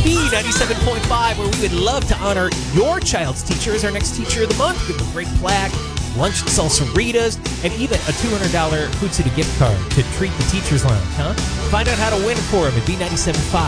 B97.5, where we would love to honor your child's teacher as our next Teacher of the Month with a great plaque, lunch at Salsaritas, and even a $200 Food City gift card to treat the Teacher's Lounge, huh? Find out how to win for him at B97.5.